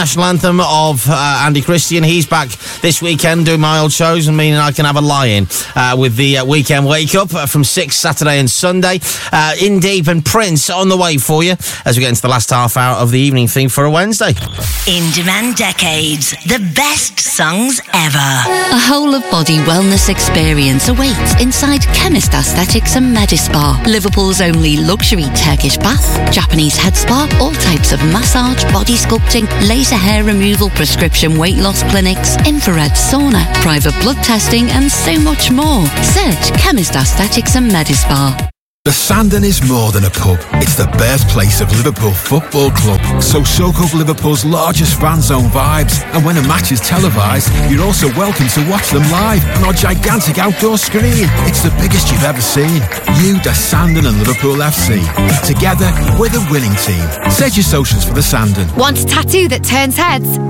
National anthem of Andy Christian. He's back this weekend doing my old shows, and meaning I can have a lie-in with the weekend wake-up from 6 Saturday and Sunday. In Deep and Prince on the way for you as we get into the last half hour of the evening thing for a Wednesday. In Demand Decades, the best songs ever. A whole-of-body wellness experience awaits inside Chemist Aesthetics and Medispa, Liverpool's only luxury Turkish bath, Japanese head spa, all types of massage, body sculpting, laser hair removal, prescription weight loss clinics, infrared sauna, private blood testing and so much more. Search Chemist Aesthetics and Medispa. The Sandon is more than a pub. It's the birthplace of Liverpool Football Club. So soak up Liverpool's largest fan zone vibes. And when a match is televised, you're also welcome to watch them live on our gigantic outdoor screen. It's the biggest you've ever seen. You, the Sandon and Liverpool FC. Together, we're the winning team. Search your socials for the Sandon. Want a tattoo that turns heads?